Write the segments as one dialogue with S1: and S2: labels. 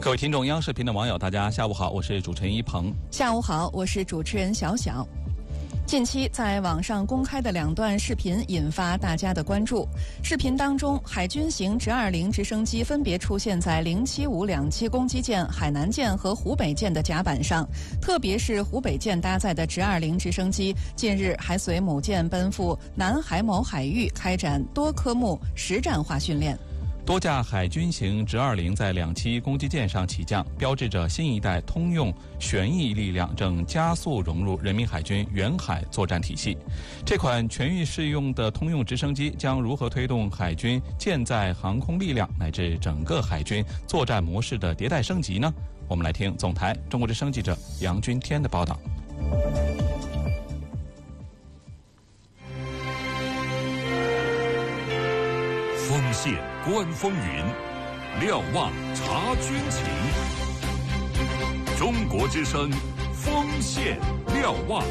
S1: 各位听众，央视频的网友，大家下午好，我是主持人一鹏。
S2: 下午好，我是主持人小小。近期在网上公开的2段视频引发大家的关注。视频当中，海军型直20直升机分别出现在075-27攻击舰、海南舰和湖北舰的甲板上，特别是湖北舰搭载的直20直升机，近日还随母舰奔赴南海某海域开展多科目实战化训练。
S1: 多架海军型直20在2栖攻击舰上起降，标志着新一代通用旋翼力量正加速融入人民海军远海作战体系。这款全域适用的通用直升机将如何推动海军舰载航空力量乃至整个海军作战模式的迭代升级呢？我们来听总台中国之声记者杨军天的报道。
S3: 锋线观风云，瞭望察军情。中国之声，锋线瞭望。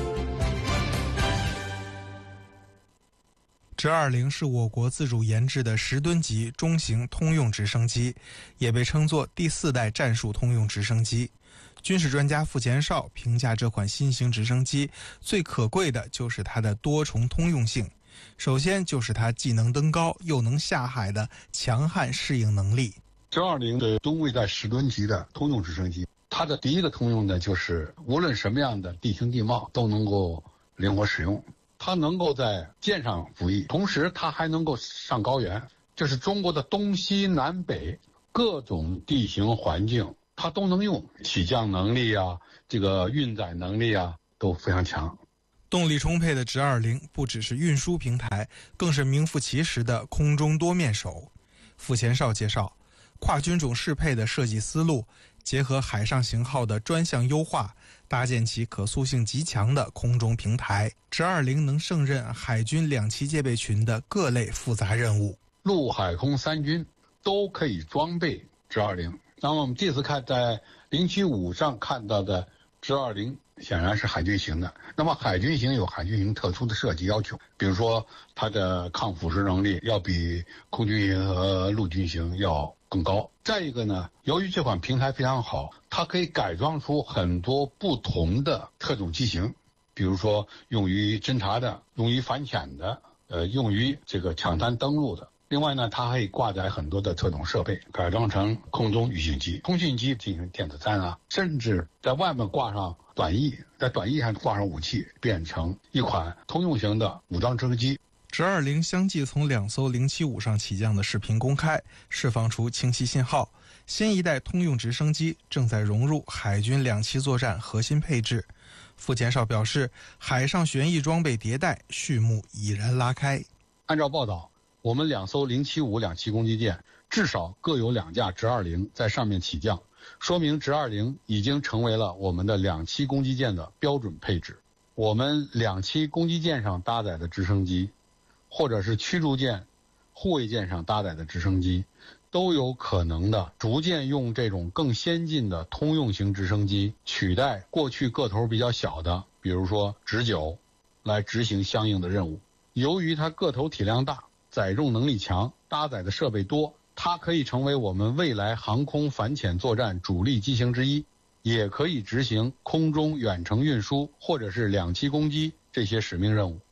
S4: 直20是我国自主研制的10吨级中型通用直升机，也被称作第4代战术通用直升机。军事专家傅前绍评价这款新型直升机最可贵的就是它的多重通用性。首先就是它既能登高又能下海的强悍适应能力。
S5: 直20是中卫在10吨级的通用直升机，它的第一个通用呢，就是无论什么样的地形地貌都能够灵活使用。它能够在舰上服役，同时它还能够上高原，就是中国的东西南北各种地形环境它都能用，起降能力啊，这个运载能力啊都非常强。
S4: 动力充沛的直20不只是运输平台，更是名副其实的空中多面手。傅前绍介绍，跨军种适配的设计思路，结合海上型号的专项优化，搭建起可塑性极强的空中平台。直20能胜任海军2栖戒备群的各类复杂任务，
S5: 陆海空3军都可以装备直20。那么我们这次看在075上看到的直20显然是海军型的，那么海军型有海军型特殊的设计要求，比如说它的抗腐蚀能力要比空军型和陆军型要更高。再一个呢，由于这款平台非常好，它可以改装出很多不同的特种机型，比如说用于侦察的，用于反潜的，用于这个抢滩登陆的。另外呢，它还可以挂载很多的特种设备，改装成空中预警机、通讯机进行电子战啊，甚至在外面挂上短翼，在短翼上挂上武器，变成一款通用型的武装直升机。
S4: 直20相继从2艘075上起降的视频公开，释放出清晰信号，新一代通用直升机正在融入海军2栖作战核心配置。傅前绍表示，海上旋翼装备迭代序幕已然拉开。
S5: 按照报道，我们2艘075-27攻击舰至少各有2架直20在上面起降，说明直20已经成为了我们的2栖攻击舰的标准配置。我们2栖攻击舰上搭载的直升机，或者是驱逐舰、护卫舰上搭载的直升机，都有可能的逐渐用这种更先进的通用型直升机取代过去个头比较小的，比如说直9，来执行相应的任务。由于它个头体量大，载重能力强，搭载的设备多，它可以成为我们未来航空反潜作战主力机型之一，也可以执行空中远程运输或者是2栖攻击这些使命任务。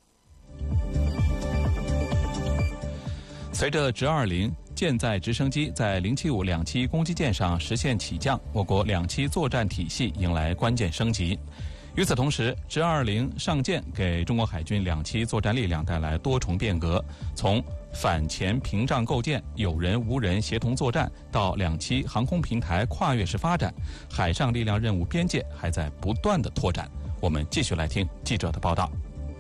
S1: 随着直20舰载直升机在075-27攻击舰上实现起降，我国2栖作战体系迎来关键升级。与此同时，直20上舰给中国海军2栖作战力量带来多重变革，从反潜屏障构建、有人无人协同作战到2栖航空平台跨越式发展，海上力量任务边界还在不断的拓展。我们继续来听记者的报道。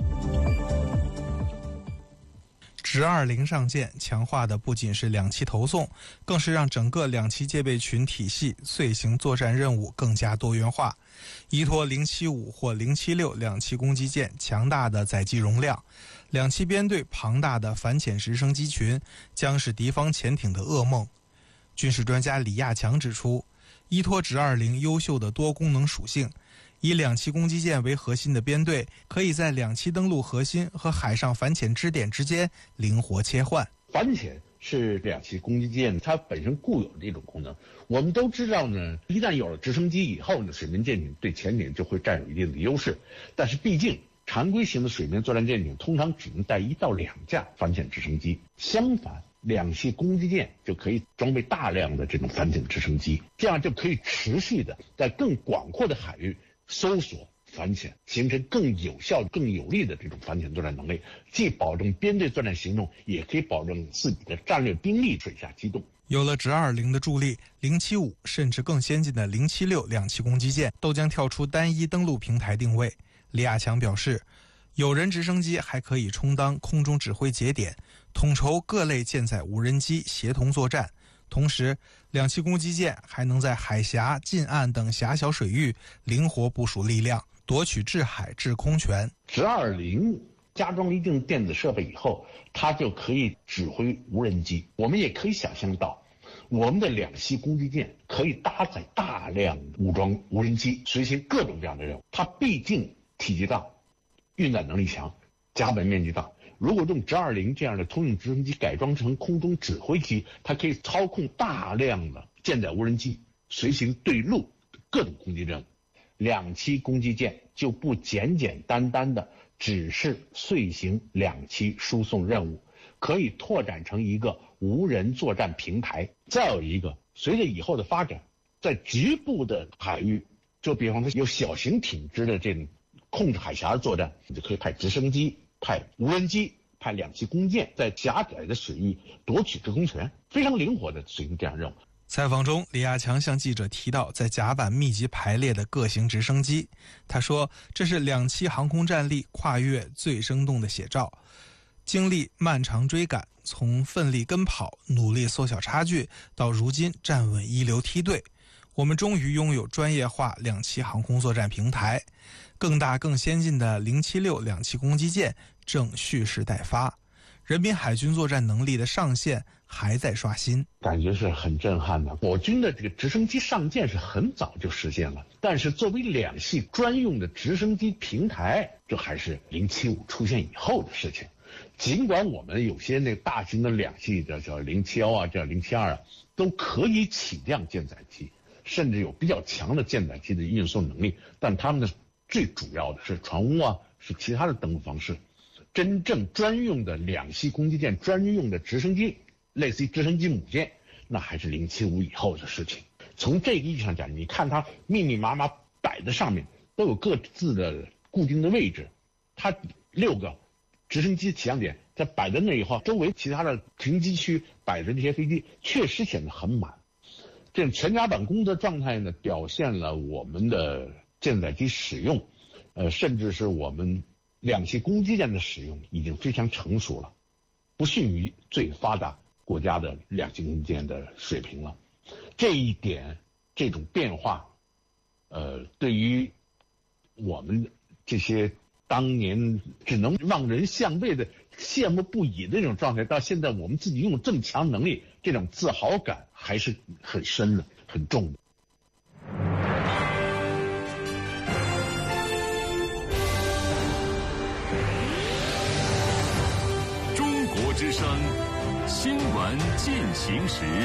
S4: 直20上舰强化的不仅是2栖投送，更是让整个2栖戒备群体系遂行作战任务更加多元化。依托075或076两栖攻击舰强大的载机容量，2栖编队庞大的反潜直升机群将是敌方潜艇的噩梦。军事专家李亚强指出，依托直20优秀的多功能属性，以2栖攻击舰为核心的编队可以在2栖登陆核心和海上反潜支点之间灵活切换。
S6: 反潜是两栖攻击舰它本身固有的一种功能。我们都知道呢，一旦有了直升机以后呢，水面舰艇对潜艇就会占有一定的优势。但是毕竟常规型的水面作战舰艇通常只能带1到2架反潜直升机，相反，两栖攻击舰就可以装备大量的这种反潜直升机，这样就可以持续的在更广阔的海域搜索反潜，形成更有效、更有力的这种反潜作战能力，既保证编队作战行动，也可以保证自己的战略兵力水下机动。
S4: 有了直20的助力，075甚至更先进的076两栖攻击舰都将跳出单一登陆平台定位。李亚强表示，有人直升机还可以充当空中指挥节点，统筹各类舰载无人机协同作战。同时，两栖攻击舰还能在海峡、近岸等狭小水域灵活部署力量，夺取制海制空权。
S6: 直20加装了一定电子设备以后，它就可以指挥无人机。我们也可以想象到，我们的两栖攻击舰可以搭载大量武装无人机，实行各种各样的任务。它毕竟体积大，运载能力强，甲板面积大。如果用直20这样的通用直升机改装成空中指挥机，它可以操控大量的舰载无人机，随行对陆各种攻击任务。两栖攻击舰就不简简单单的只是遂行两栖输送任务，可以拓展成一个无人作战平台。再有一个，随着以后的发展，在局部的海域，就比方说有小型艇只的这种控制海峡的作战，你就可以派直升机、派无人机、派两栖攻舰，在狭窄的水域夺取制空权，非常灵活的执行这样任务。
S4: 采访中，李亚强向记者提到在甲板密集排列的各型直升机，他说这是两栖航空战力跨越最生动的写照。经历漫长追赶，从奋力跟跑、努力缩小差距，到如今站稳一流梯队，我们终于拥有专业化两栖航空作战平台。更大更先进的076两栖攻击舰正蓄势待发，人民海军作战能力的上限还在刷新，
S6: 感觉是很震撼的。我军的这个直升机上舰是很早就实现了，但是作为两栖专用的直升机平台，这还是075出现以后的事情。尽管我们有些那大型的两栖叫071啊，叫072啊，都可以起降舰载机，甚至有比较强的舰载机的运送能力，但他们的最主要的是船坞啊，是其他的登陆方式。真正专用的两栖攻击舰、专用的直升机，类似于直升机母舰，那还是075以后的事情。从这个意义上讲，你看它密密麻麻摆在上面，都有各自的固定的位置。它6个直升机起降点在摆在那以后，周围其他的停机区摆着这些飞机，确实显得很满。这种全甲板工作状态呢，表现了我们的舰载机使用，甚至是我们两栖攻击舰的使用已经非常成熟了，不逊于最发达国家的两栖攻击舰的水平了。这一点，这种变化，对于我们这些当年只能望人项背的羡慕不已的这种状态，到现在我们自己拥有这么强能力，这种自豪感还是很深的、很重的。
S3: 中国之声新闻进行时。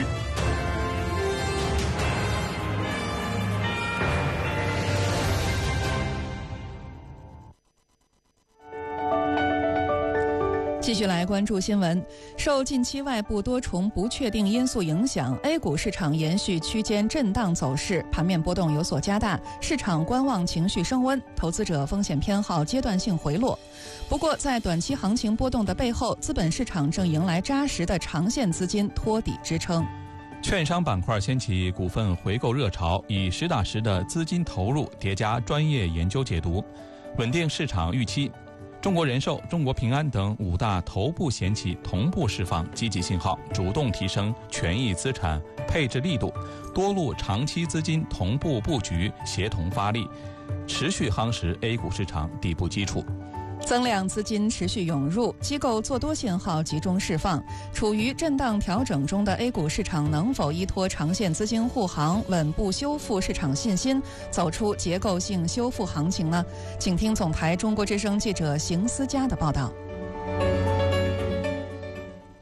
S2: 继续来关注新闻。受近期外部多重不确定因素影响， A 股市场延续区间震荡走势，盘面波动有所加大，市场观望情绪升温，投资者风险偏好阶段性回落。不过在短期行情波动的背后，资本市场正迎来扎实的长线资金托底支撑。
S1: 券商板块掀起股份回购热潮，以实打实的资金投入叠加专业研究解读，稳定市场预期。中国人寿、中国平安等5大头部险企同步释放积极信号，主动提升权益资产配置力度，多路长期资金同步布局，协同发力，持续夯实 A 股市场底部基础。
S2: 增量资金持续涌入，机构做多信号集中释放，处于震荡调整中的 A 股市场能否依托长线资金护航，稳步修复市场信心，走出结构性修复行情呢？请听总台中国之声记者邢思佳的报道。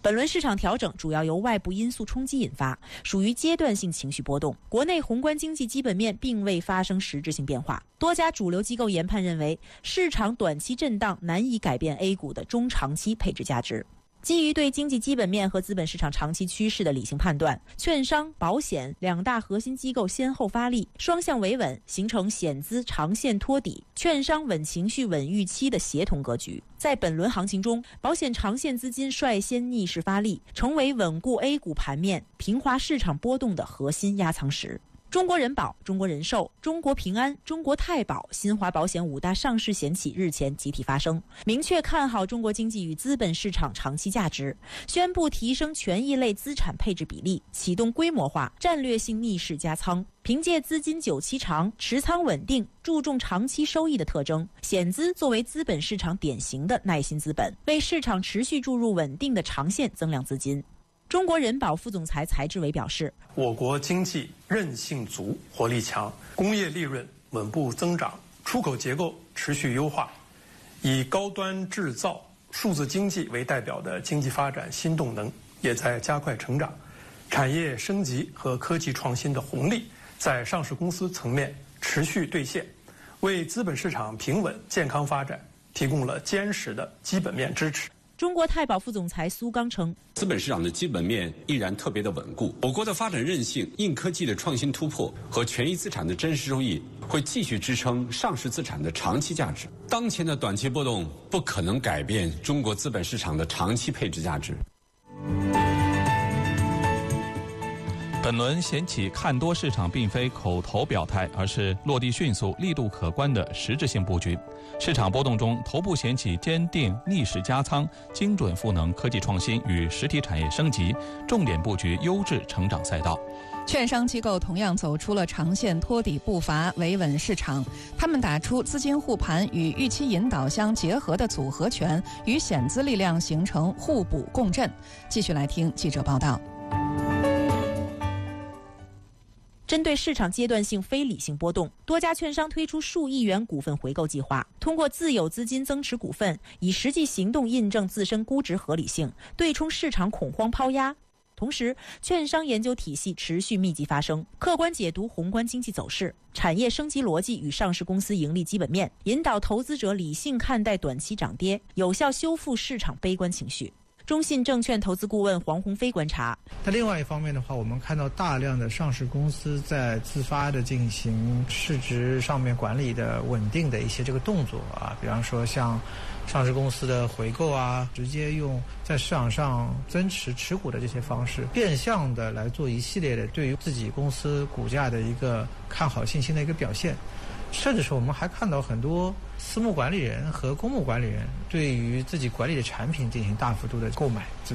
S7: 本轮市场调整主要由外部因素冲击引发，属于阶段性情绪波动。国内宏观经济基本面并未发生实质性变化。多家主流机构研判认为，市场短期震荡难以改变 A 股的中长期配置价值。基于对经济基本面和资本市场长期趋势的理性判断，券商、保险两大核心机构先后发力，双向维稳，形成险资长线托底、券商稳情绪、稳预期的协同格局。在本轮行情中，保险长线资金率先逆势发力，成为稳固 A 股盘面、平滑市场波动的核心压舱石。中国人保、中国人寿、中国平安、中国太保、新华保险五大上市险企日前集体发声，明确看好中国经济与资本市场长期价值，宣布提升权益类资产配置比例，启动规模化战略性逆势加仓。凭借资金久期长、持仓稳定、注重长期收益的特征，险资作为资本市场典型的耐心资本，为市场持续注入稳定的长线增量资金。中国人保副总裁柴志伟表示，
S8: 我国经济韧性足、活力强，工业利润稳步增长，出口结构持续优化，以高端制造、数字经济为代表的经济发展新动能也在加快成长，产业升级和科技创新的红利在上市公司层面持续兑现，为资本市场平稳健康发展提供了坚实的基本面支持。
S7: 中国太保副总裁苏刚称，
S9: 资本市场的基本面依然特别的稳固，我国的发展韧性、硬科技的创新突破和权益资产的真实收益会继续支撑上市资产的长期价值。当前的短期波动不可能改变中国资本市场的长期配置价值。
S1: 本轮险企看多市场并非口头表态，而是落地迅速、力度可观的实质性布局。市场波动中，头部险企坚定逆势加仓，精准赋能科技创新与实体产业升级，重点布局优质成长赛道。
S2: 券商机构同样走出了长线托底步伐，维稳市场。他们打出资金护盘与预期引导相结合的组合拳，与险资力量形成互补共振。继续来听记者报道。
S7: 针对市场阶段性非理性波动，多家券商推出数亿元股份回购计划，通过自有资金增持股份，以实际行动印证自身估值合理性，对冲市场恐慌抛压。同时，券商研究体系持续密集发生，客观解读宏观经济走势、产业升级逻辑与上市公司盈利基本面，引导投资者理性看待短期涨跌，有效修复市场悲观情绪。中信证券投资顾问黄鸿飞观察，
S10: 那另外一方面的话，我们看到大量的上市公司在自发的进行市值上面管理的稳定的一些这个动作啊，比方说像上市公司的回购啊，直接用在市场上增持持股的这些方式，变相的来做一系列的对于自己公司股价的一个看好信心的一个表现。甚至是我们还看到很多私募管理人和公募管理人对于自己管理的产品进行大幅度的购买。